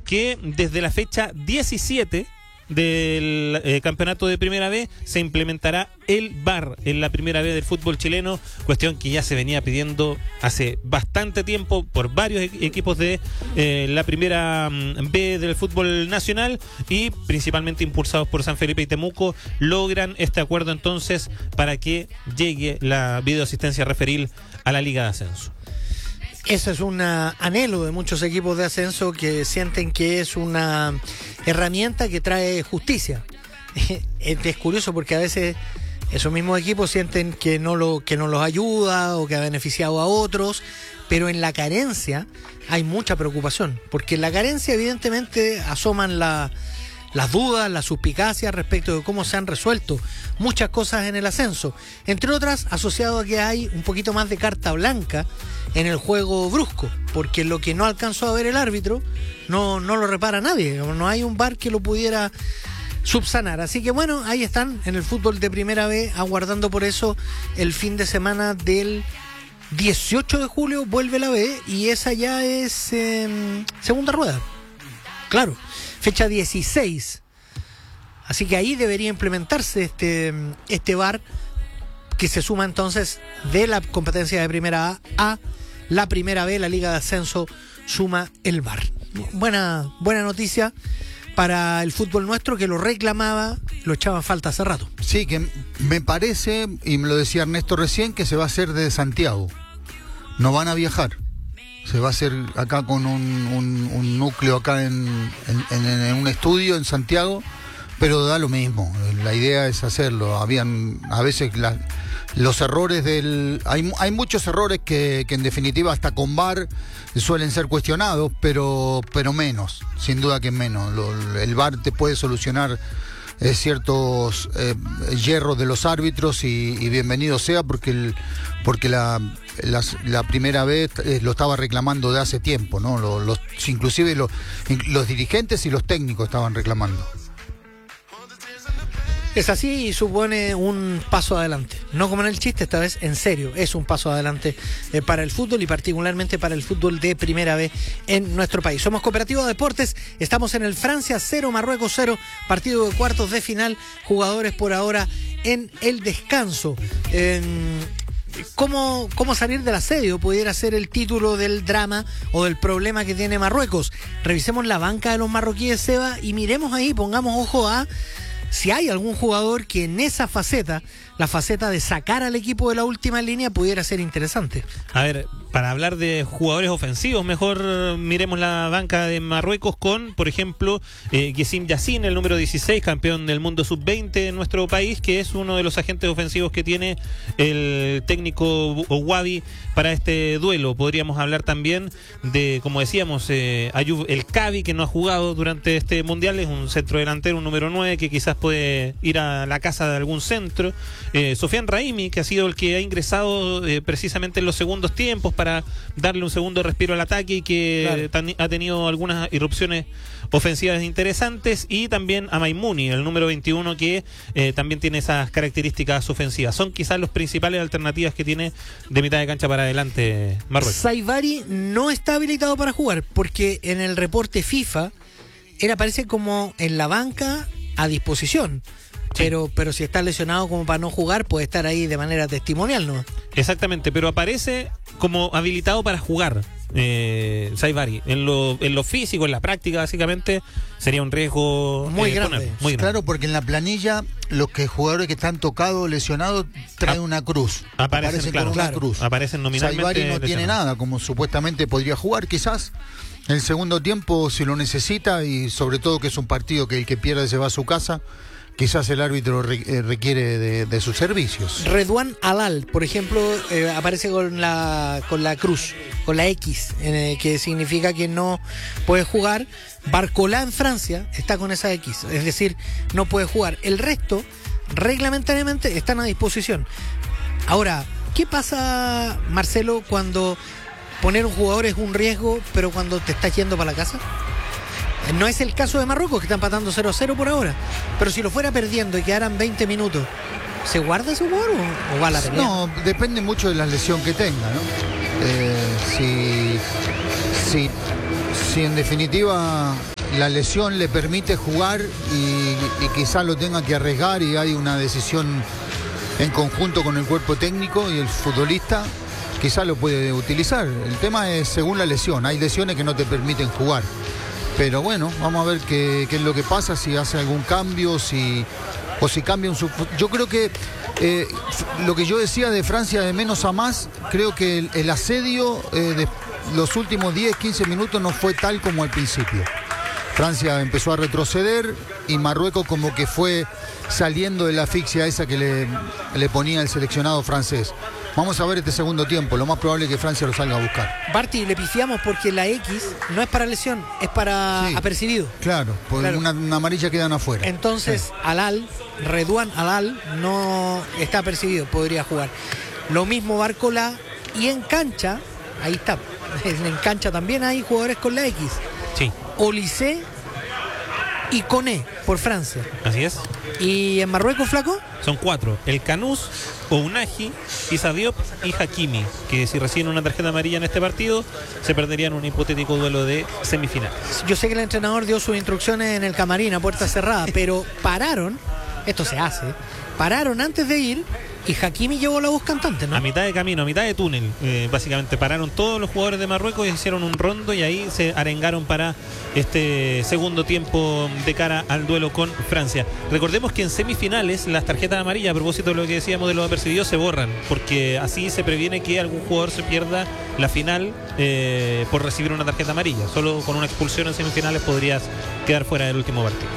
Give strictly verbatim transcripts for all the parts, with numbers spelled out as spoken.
que desde la fecha diecisiete del eh, campeonato de Primera B se implementará el V A R en la Primera B del fútbol chileno, cuestión que ya se venía pidiendo hace bastante tiempo por varios e- equipos de eh, la Primera B del fútbol nacional, y principalmente impulsados por San Felipe y Temuco logran este acuerdo entonces para que llegue la videoasistencia referil a la Liga de Ascenso. Eso es un anhelo de muchos equipos de ascenso que sienten que es una herramienta que trae justicia. Es curioso porque a veces esos mismos equipos sienten que no, lo, que no los ayuda o que ha beneficiado a otros, pero en la carencia hay mucha preocupación, porque en la carencia evidentemente asoman la, las dudas, las suspicacias respecto de cómo se han resuelto muchas cosas en el ascenso, entre otras asociado a que hay un poquito más de carta blanca en el juego brusco, porque lo que no alcanzó a ver el árbitro no, no lo repara nadie, no hay un V A R que lo pudiera subsanar. Así que bueno, ahí están en el fútbol de Primera B, aguardando por eso el fin de semana del dieciocho de julio vuelve la B, y esa ya es eh, segunda rueda, claro, fecha dieciséis, así que ahí debería implementarse este, este V A R que se suma entonces de la competencia de Primera A a la Primera B. La Liga de Ascenso suma el V A R. Buena, buena noticia para el fútbol nuestro, que lo reclamaba, lo echaba falta hace rato. Sí, que me parece, y me lo decía Ernesto recién, que se va a hacer desde Santiago. No van a viajar. Se va a hacer acá con un, un, un núcleo acá en, en, en, en un estudio en Santiago, pero da lo mismo. La idea es hacerlo. Habían a veces la, los errores del... Hay, hay muchos errores que, que en definitiva hasta con V A R suelen ser cuestionados, pero, pero menos, sin duda que menos. Lo, el V A R te puede solucionar eh, ciertos eh, hierros de los árbitros y, y bienvenido sea, porque el, porque la, la, la primera vez eh, lo estaba reclamando de hace tiempo, ¿no? Los, los, inclusive los, los dirigentes y los técnicos estaban reclamando. Es así y supone un paso adelante. No como en el chiste, esta vez en serio. Es un paso adelante eh, para el fútbol y particularmente para el fútbol de Primera B en nuestro país. Somos Cooperativa de Deportes, estamos en el Francia cero, Marruecos cero, partido de cuartos de final, jugadores por ahora en el descanso. Eh, ¿Cómo, ¿Cómo salir del asedio? Pudiera ser el título del drama o del problema que tiene Marruecos. Revisemos la banca de los marroquíes, Seba, y miremos ahí, pongamos ojo a si hay algún jugador que en esa faceta, la faceta de sacar al equipo de la última línea, pudiera ser interesante. A ver, para hablar de jugadores ofensivos, mejor miremos la banca de Marruecos con, por ejemplo, eh, Gessim Yassin, el número dieciséis, campeón del mundo sub veinte en nuestro país, que es uno de los agentes ofensivos que tiene el técnico Wabi para este duelo. Podríamos hablar también de, como decíamos, eh, Ayub El Kabi, que no ha jugado durante este mundial, es un centro delantero, un número nueve, que quizás puede ir a la casa de algún centro. Eh, Sofian Raimi, que ha sido el que ha ingresado eh, precisamente en los segundos tiempos para darle un segundo respiro al ataque y que claro. tan, ha tenido algunas irrupciones ofensivas interesantes, y también a Maimouni, el número veintiuno, que eh, también tiene esas características ofensivas. Son quizás las principales alternativas que tiene de mitad de cancha para adelante Marruecos. Saibari no está habilitado para jugar porque en el reporte FIFA él aparece como en la banca a disposición. Sí. Pero, pero si está lesionado como para no jugar, puede estar ahí de manera testimonial, ¿no? Exactamente, pero aparece como habilitado para jugar eh, Saibari. En lo, en lo físico, en la práctica, básicamente, sería un riesgo muy, eh, grande. Poner, muy grande. Claro, porque en la planilla, los que jugadores que están tocados, lesionados, traen una cruz. Aparecen, aparecen claro, con una claro. cruz. Aparecen nominalmente. Saibari no tiene nada, como supuestamente podría jugar, quizás. El segundo tiempo, si lo necesita, y sobre todo que es un partido que el que pierde se va a su casa, quizás el árbitro requiere de, de sus servicios. Redouane Alal, por ejemplo, eh, aparece con la con la cruz, con la X, eh, que significa que no puede jugar. Barcola en Francia está con esa X, es decir, no puede jugar. El resto, reglamentariamente, están a disposición. Ahora, ¿qué pasa, Marcelo, cuando poner un jugador es un riesgo, pero cuando te estás yendo para la casa? No es el caso de Marruecos, que está empatando cero a cero por ahora. Pero si lo fuera perdiendo y quedaran veinte minutos, ¿se guarda ese jugador o, o va a la pelea? No, depende mucho de la lesión que tenga, ¿no? Eh, si, si, si en definitiva la lesión le permite jugar y, y quizás lo tenga que arriesgar y hay una decisión en conjunto con el cuerpo técnico y el futbolista, quizás lo puede utilizar. El tema es según la lesión, hay lesiones que no te permiten jugar. Pero bueno, vamos a ver qué, qué es lo que pasa, si hace algún cambio, si o si cambia un... Yo creo que eh, lo que yo decía de Francia de menos a más, creo que el, el asedio eh, de los últimos diez, quince minutos no fue tal como al principio. Francia empezó a retroceder y Marruecos como que fue saliendo de la asfixia esa que le, le ponía el seleccionado francés. Vamos a ver este segundo tiempo, lo más probable es que Francia lo salga a buscar. Barty, le pifiamos porque la X no es para lesión, es para Sí, apercibido. Claro, porque Claro. Una, una amarilla quedan afuera. Entonces, Sí. Alal, Redouane Alal, no está apercibido, podría jugar. Lo mismo Barcola, y en cancha, ahí está, en cancha también hay jugadores con la X. Sí, Olysée y Koné por Francia. así es. ¿Y en Marruecos, flaco? Son cuatro. El Canús, Ounahi, Issa Diop y Hakimi, que si reciben una tarjeta amarilla en este partido, se perderían un hipotético duelo de semifinales. Yo sé que el entrenador dio sus instrucciones en el camarín a puerta cerrada, pero pararon, esto se hace, pararon antes de ir y Hakimi llevó la voz cantante, ¿no? A mitad de camino, a mitad de túnel, eh, básicamente pararon todos los jugadores de Marruecos y hicieron un rondo y ahí se arengaron para este segundo tiempo de cara al duelo con Francia. Recordemos que en semifinales las tarjetas amarillas, a propósito de lo que decíamos de los apercibidos, se borran, porque así se previene que algún jugador se pierda la final eh, por recibir una tarjeta amarilla. Solo con una expulsión en semifinales podrías quedar fuera del último partido.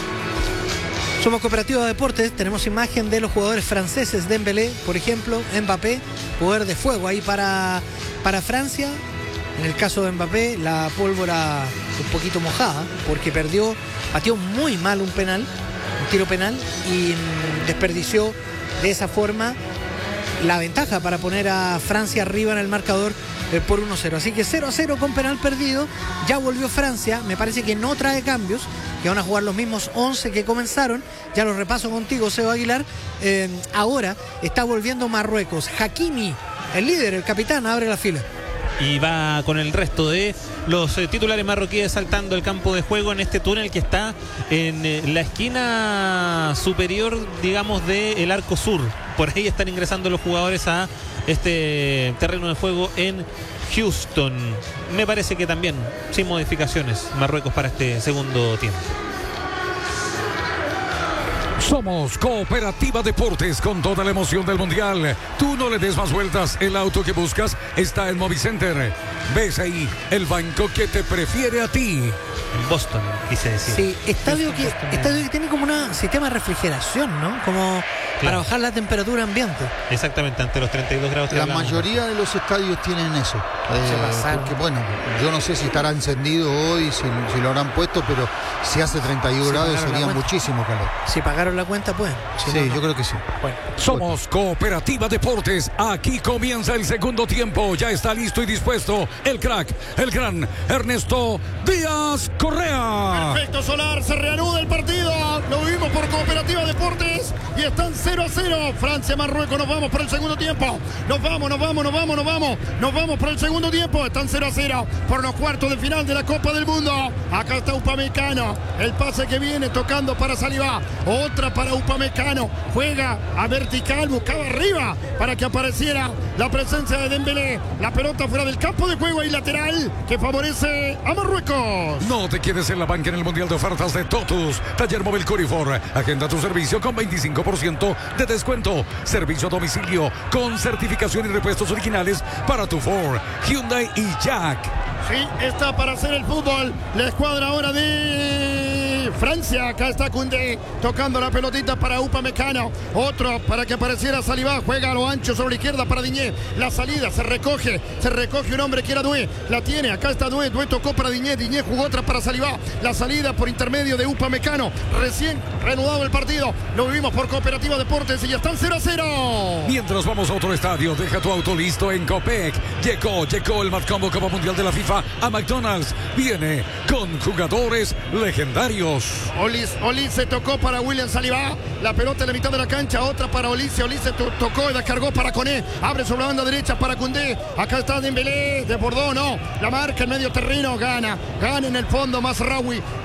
Somos Cooperativa de Deportes, tenemos imagen de los jugadores franceses, Dembélé, por ejemplo, Mbappé, poder de fuego ahí para, para Francia. En el caso de Mbappé, la pólvora un poquito mojada, porque perdió, pateó muy mal un penal, un tiro penal, y mm, desperdició de esa forma la ventaja para poner a Francia arriba en el marcador eh, por uno cero. Así que cero a cero con penal perdido. Ya volvió Francia, me parece que no trae cambios, que van a jugar los mismos once que comenzaron. Ya lo repaso contigo, Seba Aguilar. Eh, ahora está volviendo Marruecos. Hakimi, el líder, el capitán, abre la fila. Y va con el resto de los eh, titulares marroquíes saltando el campo de juego en este túnel que está en eh, la esquina superior, digamos, del arco sur. Por ahí están ingresando los jugadores a este terreno de juego en Houston. Me parece que también sin modificaciones Marruecos para este segundo tiempo. Somos Cooperativa Deportes con toda la emoción del Mundial. Tú no le des más vueltas. El auto que buscas está en Movicenter. Ves ahí el banco que te prefiere a ti. En Boston, quise decir. Sí, estadio que, estadio que tiene como un sistema de refrigeración, ¿no? Como para Claro. bajar la temperatura ambiente. Exactamente, ante los treinta y dos grados que La hablamos. mayoría de los estadios tienen eso. Se Eh, pasaron. porque bueno, yo no sé si estará encendido hoy, si, si lo habrán puesto, pero si hace treinta y uno Si grados pagaron la sería cuenta. muchísimo calor. Si pagaron la cuenta, pueden. Si Sí, no, no. yo creo que sí. Bueno. Somos Cooperativa Deportes. Aquí comienza el segundo tiempo. Ya está listo y dispuesto el crack, el gran Ernesto Díaz Correa. Perfecto, Solar, se reanuda el partido. Lo vivimos por Cooperativa Deportes y están cero a cero. Francia, Marruecos, nos vamos por el segundo tiempo. Nos vamos, nos vamos, nos vamos, nos vamos. Nos vamos por el segundo tiempo. Están cero a cero por los cuartos de final de la Copa del Mundo. Acá está Upamecano. El pase que viene tocando para Saliba. Otra para Upamecano. Juega a vertical, buscaba arriba para que apareciera la presencia de Dembélé. La pelota fuera del campo de juego y lateral que favorece a Marruecos. No te quedes en la banca en el Mundial de Ofertas de Totus. Taller Móvil Corifor. Agenda tu servicio con veinticinco por ciento de descuento. Servicio a domicilio con certificación y repuestos originales para tu Ford, Hyundai y Jack. Sí, está para hacer el fútbol. La escuadra ahora de Francia. Acá está Koundé tocando la pelotita para Upamecano. Otro para que apareciera Saliba. Juega a lo ancho sobre la izquierda para Diñé. La salida se recoge. Se recoge un hombre que era Doué. La tiene. Acá está Doué. Doué tocó para Diñé. Diñé jugó otra para Saliba. La salida por intermedio de Upamecano. Recién reanudado el partido. Lo vivimos por Cooperativa Deportes y ya están cero a cero. Mientras vamos a otro estadio, deja tu auto listo en Copec. Llegó, llegó el Mad Combo Copa Mundial de la FIFA a McDonald's. Viene con jugadores legendarios. Olis, Olis se tocó para William Saliba. La pelota en la mitad de la cancha. Otra para Olis. Olis se to- tocó y la cargó para Koné. Abre sobre la banda derecha para Koundé. Acá está Dembélé. Desbordó, no. La marca en medio terreno. Gana. Gana en el fondo Mazraoui.